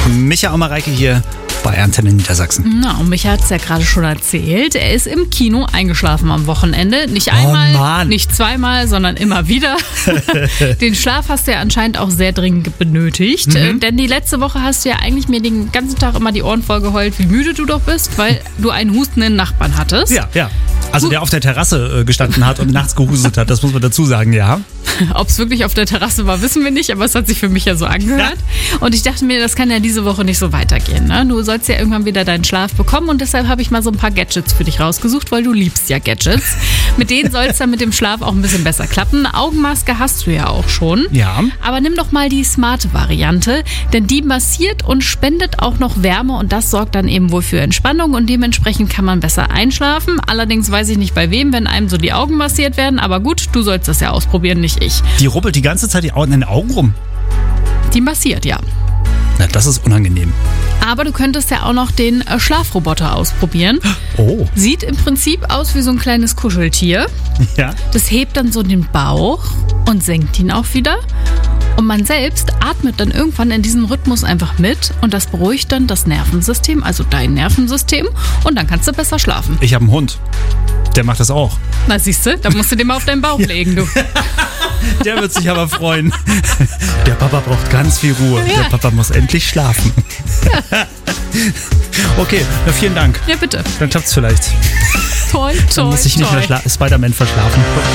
Micha und Mareike hier bei Antenne Niedersachsen. Na, und Micha hat es ja gerade schon erzählt. Er ist im Kino eingeschlafen am Wochenende. Nicht einmal, nicht zweimal, sondern immer wieder. Den Schlaf hast du ja anscheinend auch sehr dringend benötigt. Denn die letzte Woche hast du ja eigentlich mir den ganzen Tag immer die Ohren voll geheult, wie müde du doch bist, weil du einen hustenden Nachbarn hattest. Ja. Also der auf der Terrasse gestanden hat und nachts gehustet hat, das muss man dazu sagen, ja. Ob es wirklich auf der Terrasse war, wissen wir nicht, aber es hat sich für mich ja so angehört. Ja. Und ich dachte mir, das kann ja diese Woche nicht so weitergehen. Ne? Du sollst ja irgendwann wieder deinen Schlaf bekommen und deshalb habe ich mal so ein paar Gadgets für dich rausgesucht, weil du liebst ja Gadgets. Mit denen soll es dann mit dem Schlaf auch ein bisschen besser klappen. Eine Augenmaske hast du ja auch schon. Ja. Aber nimm doch mal die smarte Variante, denn die massiert und spendet auch noch Wärme und das sorgt dann eben wohl für Entspannung und dementsprechend kann man besser einschlafen. Allerdings weiß ich nicht bei wem, wenn einem so die Augen massiert werden, aber gut, du sollst das ja ausprobieren, nicht ich. Die rubbelt die ganze Zeit in den Augen rum. Die massiert, ja. Na, das ist unangenehm. Aber du könntest ja auch noch den Schlafroboter ausprobieren. Oh. Sieht im Prinzip aus wie so ein kleines Kuscheltier. Ja. Das hebt dann so den Bauch und senkt ihn auch wieder. Und man selbst atmet dann irgendwann in diesem Rhythmus einfach mit und das beruhigt dann das Nervensystem, also dein Nervensystem und dann kannst du besser schlafen. Ich habe einen Hund. Der macht das auch. Na siehst du, da musst du den mal auf deinen Bauch legen, du. Der wird sich aber freuen. Der Papa braucht ganz viel Ruhe. Ja. Der Papa muss endlich schlafen. Ja. Okay, na, vielen Dank. Ja, bitte. Dann klappt's vielleicht. Toll. Dann muss ich nicht mehr Spider-Man verschlafen.